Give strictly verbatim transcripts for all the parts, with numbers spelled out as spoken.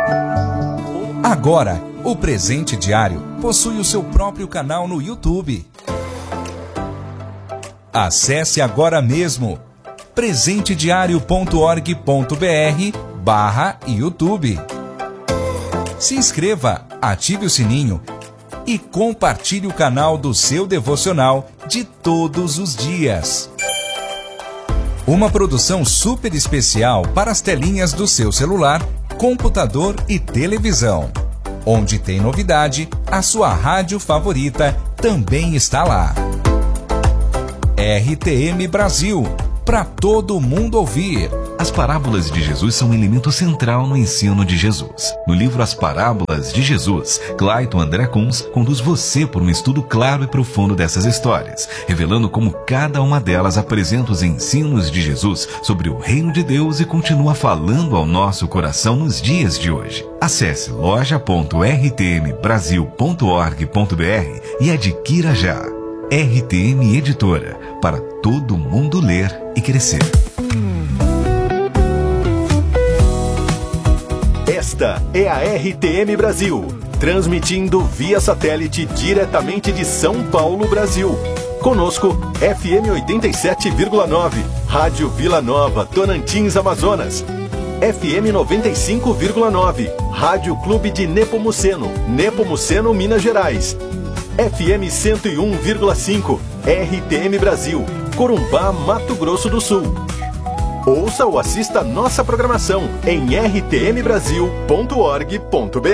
Agora, o Presente Diário possui o seu próprio canal no YouTube. Acesse agora mesmo presentediario ponto org ponto br barra YouTube. Se inscreva, ative o sininho e compartilhe o canal do seu devocional de todos os dias. Uma produção super especial para as telinhas do seu celular, computador e televisão. Onde tem novidade, a sua rádio favorita também está lá. R T M Brasil, para todo mundo ouvir. As parábolas de Jesus são um elemento central no ensino de Jesus. No livro As Parábolas de Jesus, Clayton André Kunz conduz você por um estudo claro e profundo dessas histórias, revelando como cada uma delas apresenta os ensinos de Jesus sobre o reino de Deus e continua falando ao nosso coração nos dias de hoje. Acesse loja ponto r t m brasil ponto org ponto br e adquira já. R T M Editora, para todo mundo ler e crescer. Esta é a R T M Brasil, transmitindo via satélite diretamente de São Paulo, Brasil. Conosco, F M oitenta e sete vírgula nove, Rádio Vila Nova, Tocantins, Amazonas. F M noventa e cinco vírgula nove, Rádio Clube de Nepomuceno, Nepomuceno, Minas Gerais. F M cento e um vírgula cinco, R T M Brasil, Corumbá, Mato Grosso do Sul. Ouça ou assista nossa programação em r t m brasil ponto org ponto br.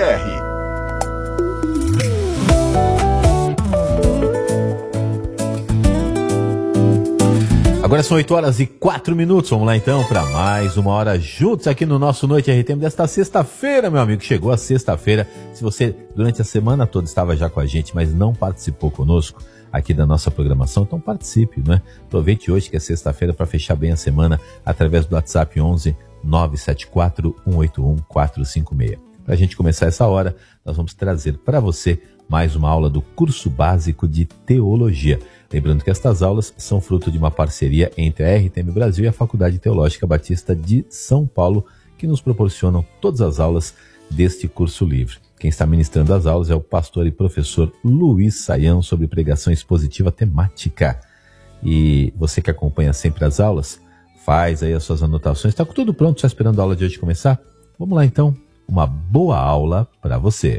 Agora são oito horas e quatro minutos. Vamos lá então para mais uma hora juntos aqui no nosso Noite R T M desta sexta-feira, meu amigo. Chegou a sexta-feira. Se você durante a semana toda estava já com a gente, mas não participou conosco aqui da nossa programação, então participe, né? Aproveite hoje que é sexta-feira para fechar bem a semana através do WhatsApp onze nove sete quatro um oito um quatro cinco seis. Para a gente começar essa hora, nós vamos trazer para você mais uma aula do curso básico de teologia. Lembrando que estas aulas são fruto de uma parceria entre a R T M Brasil e a Faculdade Teológica Batista de São Paulo, que nos proporcionam todas as aulas deste curso livre. Quem está ministrando as aulas é o pastor e professor Luiz Saião, sobre pregação expositiva temática. E você que acompanha sempre as aulas, faz aí as suas anotações. Está tudo pronto, só esperando a aula de hoje começar? Vamos lá então, uma boa aula para você.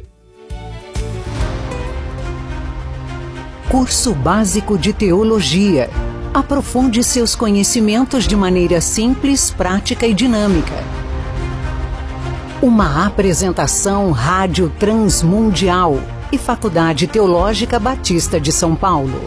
Curso Básico de Teologia. Aprofunde seus conhecimentos de maneira simples, prática e dinâmica. Uma apresentação Rádio Transmundial e Faculdade Teológica Batista de São Paulo.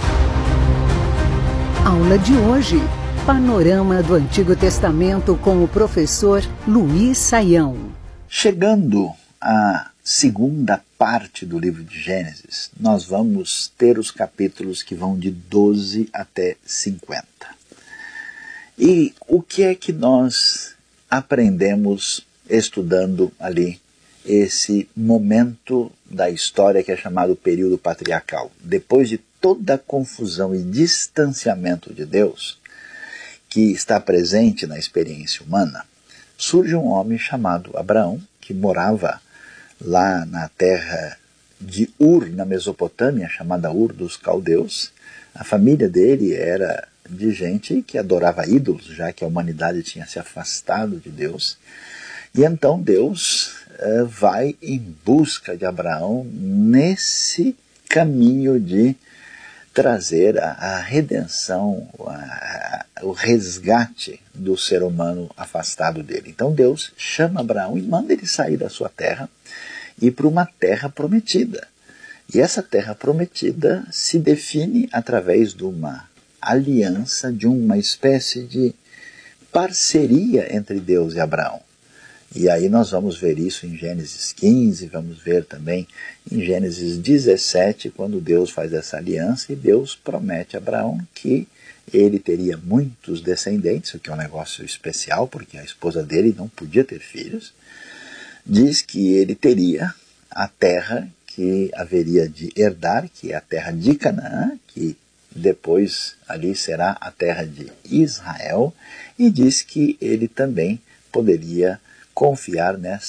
Aula de hoje: Panorama do Antigo Testamento com o professor Luiz Saião. Chegando à segunda parte do livro de Gênesis, nós vamos ter os capítulos que vão de doze até cinquenta. E o que é que nós aprendemos estudando ali esse momento da história que é chamado período patriarcal? Depois de toda a confusão e distanciamento de Deus que está presente na experiência humana, surge um homem chamado Abraão, que morava lá na terra de Ur, na Mesopotâmia, chamada Ur dos Caldeus. A família dele era de gente que adorava ídolos, já que a humanidade tinha se afastado de Deus. E então Deus uh, vai em busca de Abraão nesse caminho de trazer a, a redenção, a, a, o resgate do ser humano afastado dele. Então Deus chama Abraão e manda ele sair da sua terra e ir para uma terra prometida. E essa terra prometida se define através de uma aliança, de uma espécie de parceria entre Deus e Abraão. E aí nós vamos ver isso em Gênesis quinze, vamos ver também em Gênesis dezessete, quando Deus faz essa aliança e Deus promete a Abraão que ele teria muitos descendentes, o que é um negócio especial, porque a esposa dele não podia ter filhos. Diz que ele teria a terra que haveria de herdar, que é a terra de Canaã, que depois ali será a terra de Israel, e diz que ele também poderia confiar nessa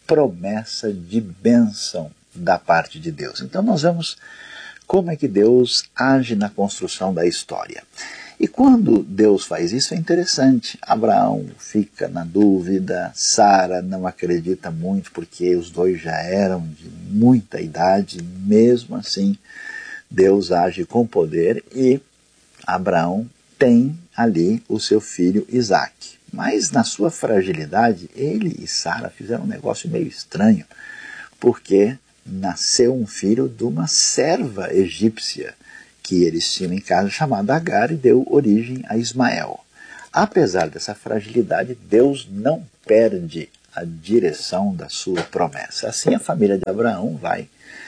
promessa de bênção da parte de Deus. Então nós vemos como é que Deus age na construção da história. E quando Deus faz isso é interessante. Abraão fica na dúvida, Sara não acredita muito porque os dois já eram de muita idade, mesmo assim Deus age com poder e Abraão tem ali o seu filho Isaque. Mas na sua fragilidade, ele e Sara fizeram um negócio meio estranho, porque nasceu um filho de uma serva egípcia que eles tinham em casa, chamada Agar, e deu origem a Ismael. Apesar dessa fragilidade, Deus não perde a direção da sua promessa. Assim a família de Abraão vai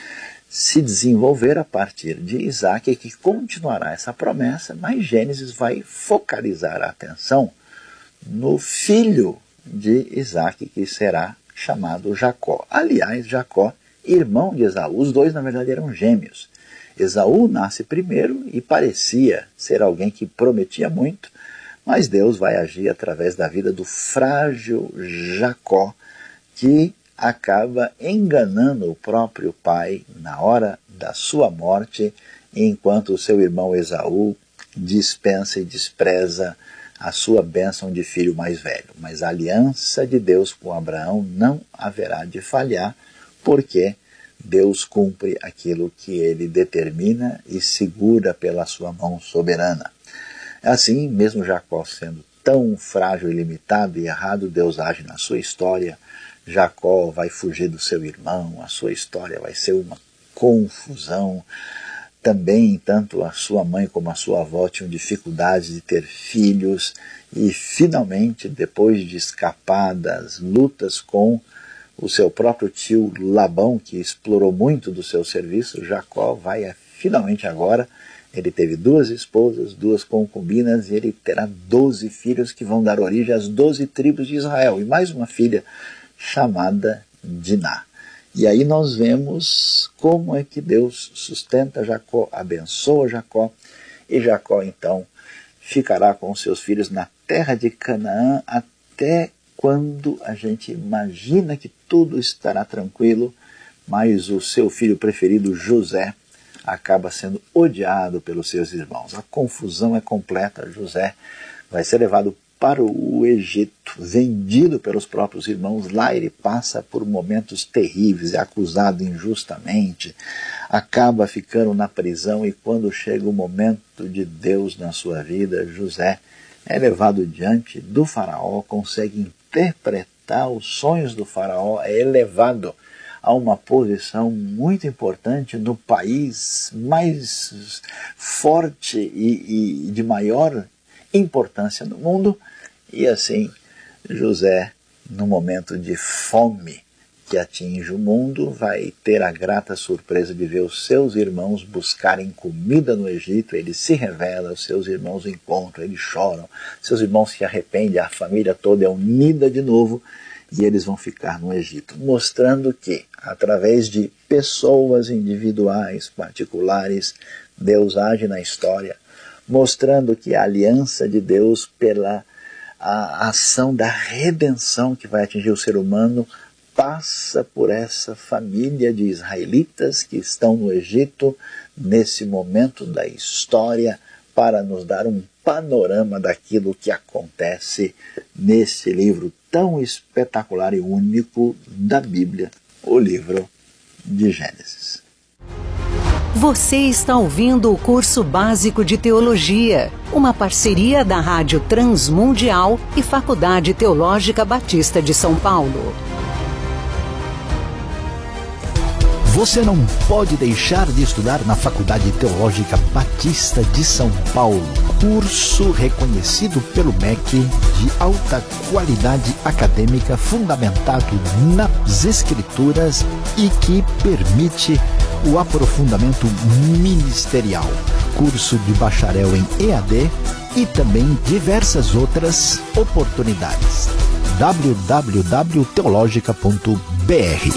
se desenvolver a partir de Isaque, que continuará essa promessa, mas Gênesis vai focalizar a atenção no filho de Isaque, que será chamado Jacó. Aliás, Jacó, irmão de Esaú, os dois na verdade eram gêmeos. Esaú nasce primeiro e parecia ser alguém que prometia muito, mas Deus vai agir através da vida do frágil Jacó, que acaba enganando o próprio pai na hora da sua morte, enquanto o seu irmão Esaú dispensa e despreza a sua bênção de filho mais velho. Mas a aliança de Deus com Abraão não haverá de falhar, porque Deus cumpre aquilo que ele determina e segura pela sua mão soberana. Assim, mesmo Jacó sendo tão frágil e limitado e errado, Deus age na sua história. Jacó vai fugir do seu irmão, a sua história vai ser uma confusão. Também, tanto a sua mãe como a sua avó tinham dificuldades de ter filhos e, finalmente, depois de escapar das lutas com o seu próprio tio Labão, que explorou muito do seu serviço, Jacó vai, finalmente agora, ele teve duas esposas, duas concubinas, e ele terá doze filhos que vão dar origem às doze tribos de Israel, e mais uma filha chamada Diná. E aí nós vemos como é que Deus sustenta Jacó, abençoa Jacó, e Jacó então ficará com seus filhos na terra de Canaã até quando a gente imagina que tudo estará tranquilo, mas o seu filho preferido, José, acaba sendo odiado pelos seus irmãos. A confusão é completa. José vai ser levado para o Egito, vendido pelos próprios irmãos. Lá ele passa por momentos terríveis, é acusado injustamente, acaba ficando na prisão, e quando chega o momento de Deus na sua vida, José é levado diante do faraó, consegue interpretar os sonhos do faraó, é elevado a uma posição muito importante no país mais forte e, e de maior importância no mundo. E assim, José, no momento de fome que atinge o mundo, vai ter a grata surpresa de ver os seus irmãos buscarem comida no Egito. Ele se revela, os seus irmãos o encontram, eles choram, seus irmãos se arrependem, a família toda é unida de novo, e eles vão ficar no Egito, mostrando que, através de pessoas individuais, particulares, Deus age na história, mostrando que a aliança de Deus pela a ação da redenção que vai atingir o ser humano passa por essa família de israelitas que estão no Egito nesse momento da história, para nos dar um panorama daquilo que acontece nesse livro tão espetacular e único da Bíblia, o livro de Gênesis. Você está ouvindo o curso básico de teologia, uma parceria da Rádio Transmundial e Faculdade Teológica Batista de São Paulo. Você não pode deixar de estudar na Faculdade Teológica Batista de São Paulo. Curso reconhecido pelo M E C de alta qualidade acadêmica, fundamentado nas Escrituras e que permite o aprofundamento ministerial. Curso de bacharel em E A D e também diversas outras oportunidades. w w w ponto teologica ponto b r.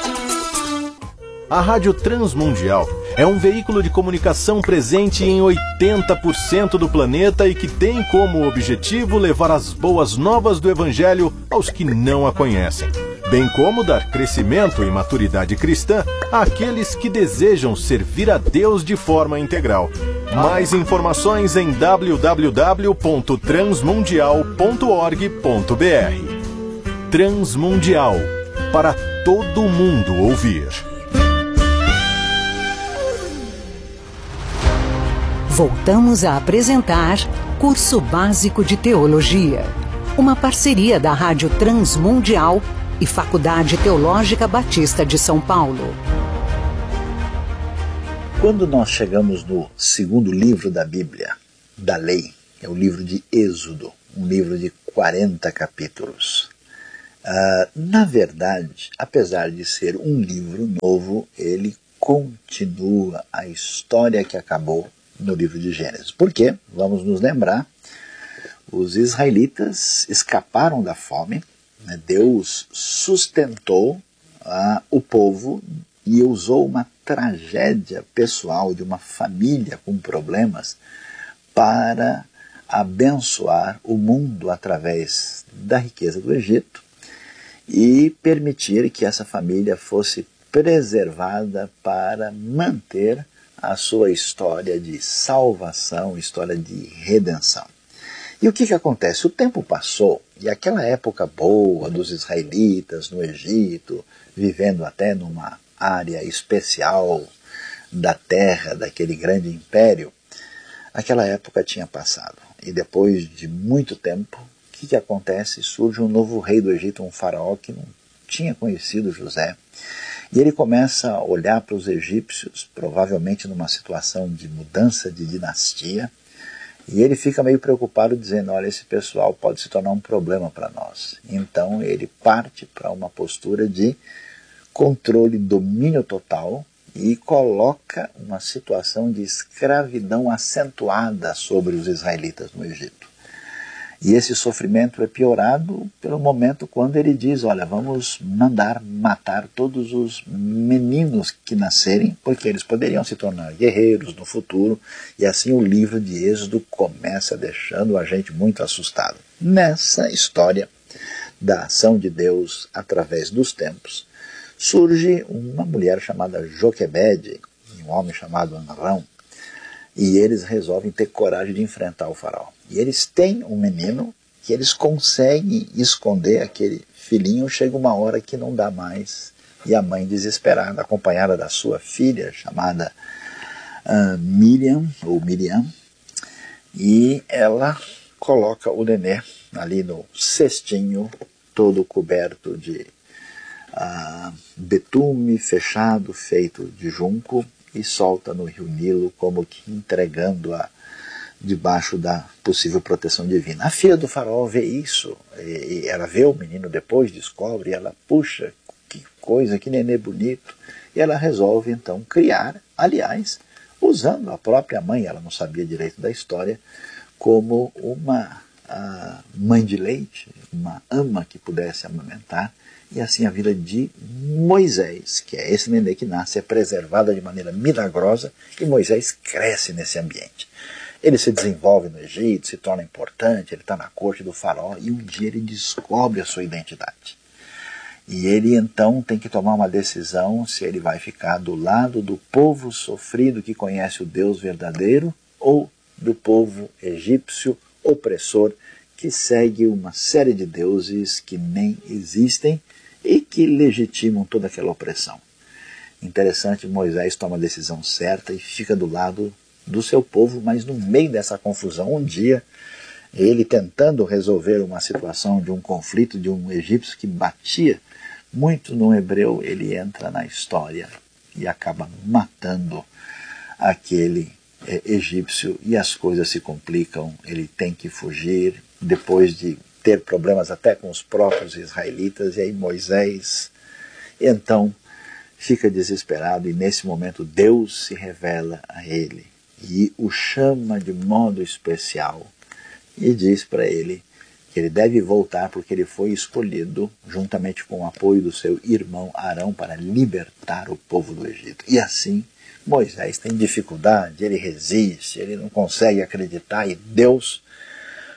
A Rádio Transmundial é um veículo de comunicação presente em oitenta por cento do planeta e que tem como objetivo levar as boas novas do Evangelho aos que não a conhecem. bem como dar crescimento e maturidade cristã àqueles que desejam servir a Deus de forma integral. Mais informações em w w w ponto transmundial ponto org ponto b r. Transmundial, para todo mundo ouvir. Voltamos a apresentar Curso Básico de Teologia, uma parceria da Rádio Transmundial e Faculdade Teológica Batista de São Paulo. Quando nós chegamos no segundo livro da Bíblia, da Lei, é o livro de Êxodo, um livro de quarenta capítulos. Uh, na verdade, apesar de ser um livro novo, ele continua a história que acabou no livro de Gênesis. Por quê? Vamos nos lembrar, os israelitas escaparam da fome, né? Deus sustentou uh, o povo e usou uma tragédia pessoal de uma família com problemas para abençoar o mundo através da riqueza do Egito e permitir que essa família fosse preservada para manter a sua história de salvação, história de redenção. E o que que acontece? O tempo passou e aquela época boa dos israelitas no Egito, vivendo até numa área especial da terra, daquele grande império, aquela época tinha passado. E depois de muito tempo, o que que acontece? Surge um novo rei do Egito, um faraó que não tinha conhecido José. E ele começa a olhar para os egípcios, provavelmente numa situação de mudança de dinastia, e ele fica meio preocupado dizendo, olha, esse pessoal pode se tornar um problema para nós. Então ele parte para uma postura de controle, domínio total, e coloca uma situação de escravidão acentuada sobre os israelitas no Egito. E esse sofrimento é piorado pelo momento quando ele diz, olha, vamos mandar matar todos os meninos que nascerem, porque eles poderiam se tornar guerreiros no futuro, e assim o livro de Êxodo começa deixando a gente muito assustado. Nessa história da ação de Deus através dos tempos, surge uma mulher chamada Joquebede e um homem chamado Amrão, e eles resolvem ter coragem de enfrentar o faraó. E eles têm um menino que eles conseguem esconder aquele filhinho, chega uma hora que não dá mais, e a mãe desesperada, acompanhada da sua filha, chamada uh, Miriam, ou Miriam, e ela coloca o nenê ali no cestinho, todo coberto de uh, betume fechado, feito de junco, e solta no rio Nilo, como que entregando-a debaixo da possível proteção divina. A filha do faraó vê isso, e ela vê o menino depois, descobre, e ela, puxa, que coisa, que nenê bonito, e ela resolve então criar, aliás, usando a própria mãe, ela não sabia direito da história, como uma a mãe de leite, uma ama que pudesse amamentar, e assim a vida de Moisés, que é esse nenê que nasce, é preservada de maneira milagrosa, e Moisés cresce nesse ambiente. Ele se desenvolve no Egito, se torna importante, ele está na corte do faraó, e um dia ele descobre a sua identidade. E ele então tem que tomar uma decisão se ele vai ficar do lado do povo sofrido que conhece o Deus verdadeiro, ou do povo egípcio opressor que segue uma série de deuses que nem existem e que legitimam toda aquela opressão. Interessante, Moisés toma a decisão certa e fica do lado do seu povo, mas no meio dessa confusão, um dia, ele tentando resolver uma situação de um conflito de um egípcio que batia muito no hebreu, ele entra na história e acaba matando aquele é, egípcio, e as coisas se complicam, ele tem que fugir, depois de ter problemas até com os próprios israelitas, e aí Moisés, então, fica desesperado, e nesse momento Deus se revela a ele, e o chama de modo especial, e diz para ele que ele deve voltar porque ele foi escolhido, juntamente com o apoio do seu irmão Arão, para libertar o povo do Egito. E assim, Moisés tem dificuldade, ele resiste, ele não consegue acreditar, e Deus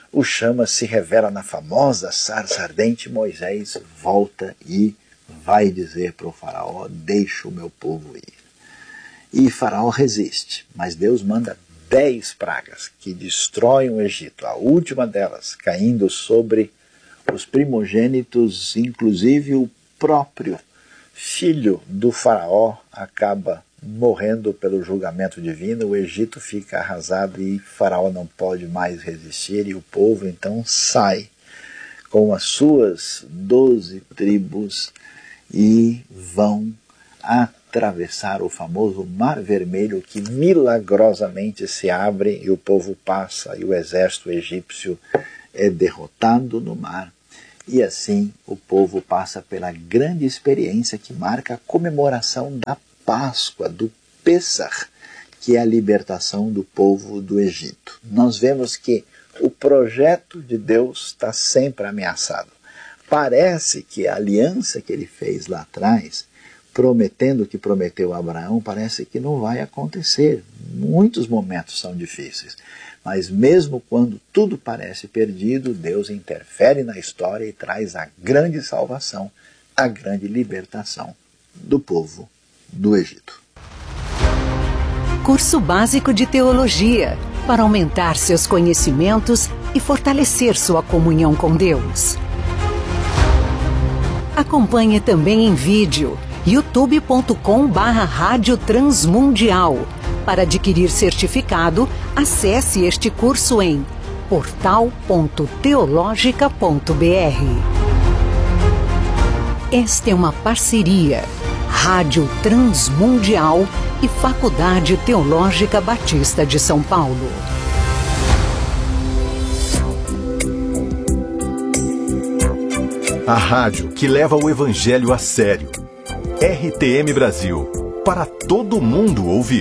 o chama se revela na famosa sarça ardente. Moisés volta e vai dizer para o faraó: deixa o meu povo ir. E faraó resiste, mas Deus manda dez pragas que destroem o Egito, a última delas caindo sobre os primogênitos, inclusive o próprio filho do faraó acaba morrendo pelo julgamento divino. O Egito fica arrasado e faraó não pode mais resistir, e o povo então sai com as suas doze tribos e vão atravessar o famoso Mar Vermelho, que milagrosamente se abre e o povo passa e o exército egípcio é derrotado no mar. E assim o povo passa pela grande experiência que marca a comemoração da Páscoa, do Pêssar, que é a libertação do povo do Egito. Nós vemos que o projeto de Deus está sempre ameaçado. Parece que a aliança que ele fez lá atrás, prometendo o que prometeu a Abraão, parece que não vai acontecer. Muitos momentos são difíceis. Mas mesmo quando tudo parece perdido, Deus interfere na história e traz a grande salvação, a grande libertação do povo do Egito. Curso Básico de Teologia, para aumentar seus conhecimentos e fortalecer sua comunhão com Deus. Acompanhe também em vídeo, youtube ponto com barra Rádio Transmundial. Para adquirir certificado, acesse este curso em portal ponto teologica ponto br. Esta é uma parceria Rádio Transmundial e Faculdade Teológica Batista de São Paulo. A rádio que leva o evangelho a sério. R T M Brasil, para todo mundo ouvir.